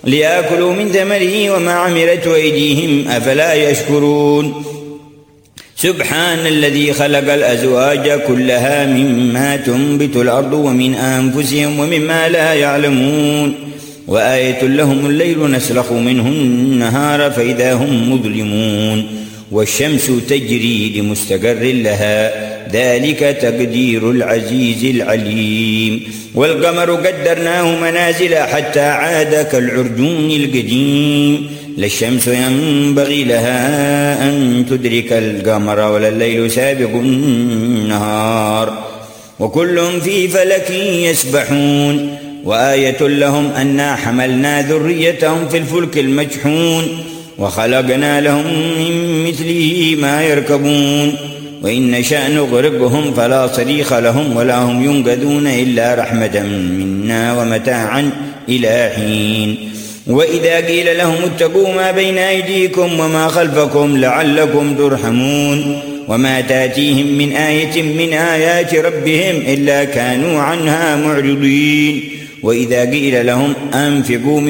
ليأكلوا من ثمره وما عملته أيديهم أفلا يشكرون. سبحان الذي خلق الأزواج كلها مما تنبت الأرض ومن أنفسهم ومما لا يعلمون. وآية لهم الليل نسلخ منه النهار فإذا هم مظلمون. والشمس تجري لمستقر لها ذلك تقدير العزيز العليم. والقمر قدرناه منازل حتى عاد كالعرجون القديم. لا الشمس ينبغي لها أن تدرك القمر ولا الليل سابق النهار وكل في فلك يسبحون. وآية لهم أنا حملنا ذريتهم في الفلك المشحون وخلقنا لهم من مثله ما يركبون. وإن نشأ نغرقهم فلا صريخ لهم ولا هم ينقذون إلا رحمة منا ومتاعا إلى حين. وإذا قيل لهم اتقوا ما بين أيديكم وما خلفكم لعلكم ترحمون. وما تأتيهم من آية من آيات ربهم إلا كانوا عنها معرضين. وإذا قيل لهم أنفقوا